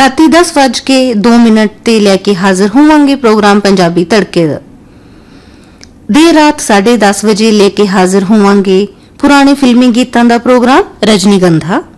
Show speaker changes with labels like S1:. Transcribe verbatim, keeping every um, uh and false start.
S1: राती दस वज के दो मिनट ते लैके हाजिर होवांगे प्रोग्राम पंजाबी तड़के दा। देर रात साढ़े दस बजे लेके हाजिर होवांगे पुराने फिल्मी गीतां दा प्रोग्राम रजनीगंधा।